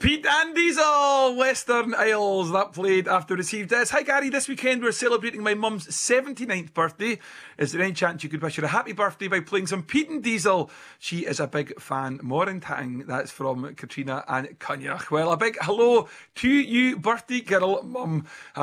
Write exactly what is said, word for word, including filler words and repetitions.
Pete and Diesel, Western Isles, that played after received this. Hi Gary, this weekend we're celebrating my mum's seventy-ninth birthday. Is there any chance you could wish her a happy birthday by playing some Pete and Diesel? She is a big fan. Morning tang. That's from Katrina and Cunningham. Well, a big hello to you, birthday girl, mum.